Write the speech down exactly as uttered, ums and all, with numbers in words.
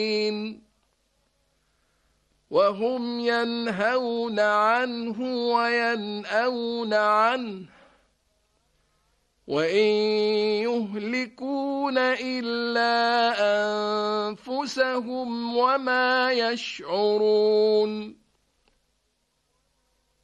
وهم ينهون عنه وينأون عنه وإن يهلكون إلا أنفسهم وما يشعرون